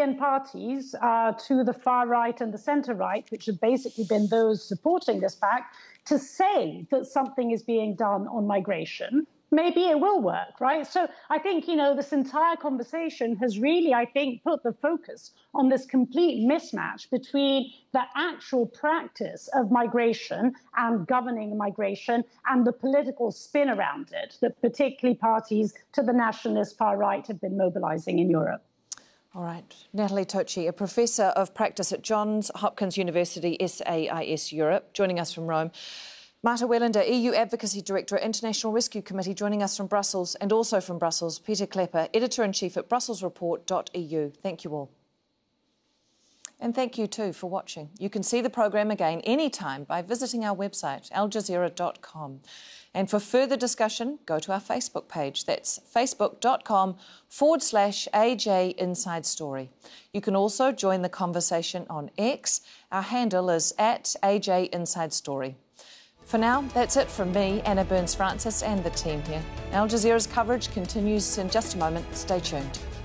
European parties to the far right and the centre right, which have basically been those supporting this pact, to say that something is being done on migration, maybe it will work, right? So I think, this entire conversation has really, put the focus on this complete mismatch between the actual practice of migration and governing migration and the political spin around it that particularly parties to the nationalist far right have been mobilising in Europe. All right. Natalie Tocci, a professor of practice at Johns Hopkins University, SAIS Europe, joining us from Rome. Marta Wellander, EU Advocacy Director at International Rescue Committee, joining us from Brussels, and also from Brussels, Peter Klepper, Editor-in-Chief at brusselsreport.eu. Thank you all. And thank you too for watching. You can see the programme again anytime by visiting our website, aljazeera.com. And for further discussion, go to our Facebook page. That's facebook.com/AJ Inside Story. You can also join the conversation on X. Our handle is @AJ Inside Story. For now, that's it from me, Anna Burns-Francis, and the team here. Al Jazeera's coverage continues in just a moment. Stay tuned.